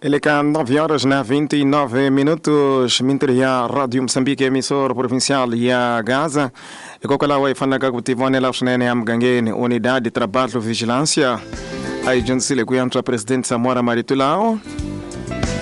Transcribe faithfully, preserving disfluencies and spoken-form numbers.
Ele cá nove horas na vinte e nove minutos, minteria Rádio Moçambique, emissor provincial ya Gaza. E com aquela waifana kakutivone la usnene ya mgangeni, unidade de trabalho vigilância. Aí junto-se com o presidente Samora Maritulao.